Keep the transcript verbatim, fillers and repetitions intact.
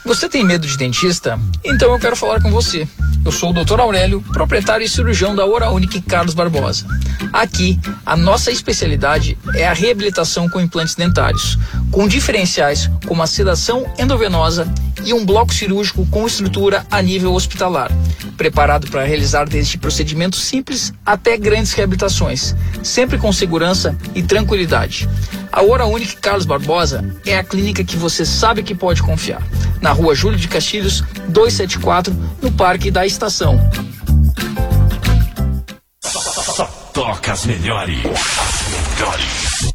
Você tem medo de dentista? Então eu quero falar com você. Eu sou o doutor Aurélio, proprietário e cirurgião da Oral Unique Carlos Barbosa. Aqui, a nossa especialidade é a reabilitação com implantes dentários, com diferenciais como a sedação endovenosa e um bloco cirúrgico com estrutura a nível hospitalar, preparado para realizar desde procedimentos simples até grandes reabilitações, sempre com segurança e tranquilidade. A Oral Unique Carlos Barbosa é a clínica que você sabe que pode confiar. Na rua Júlio de Castilhos, duzentos e setenta e quatro, no Parque da Estação. Só toca as melhores. As melhores.